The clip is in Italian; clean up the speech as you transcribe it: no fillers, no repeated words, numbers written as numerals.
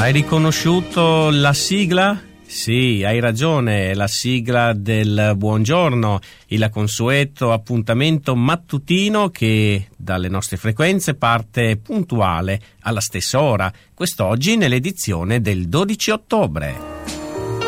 Hai riconosciuto la sigla? Sì, hai ragione, è la sigla del buongiorno, il consueto appuntamento mattutino che dalle nostre frequenze parte puntuale alla stessa ora, quest'oggi nell'edizione del 12 ottobre.